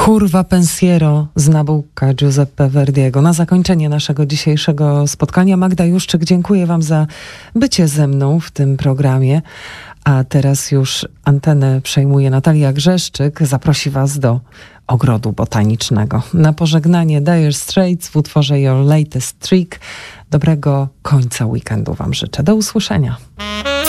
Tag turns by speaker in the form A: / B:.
A: Curva Pensiero z Nabucca Giuseppe Verdiego. Na zakończenie naszego dzisiejszego spotkania Magda Juszczyk, dziękuję wam za bycie ze mną w tym programie. A teraz już antenę przejmuje Natalia Grzeszczyk. Zaprosi was do Ogrodu Botanicznego. Na pożegnanie Dire Straits w utworze Your Latest Trick. Dobrego końca weekendu wam życzę. Do usłyszenia.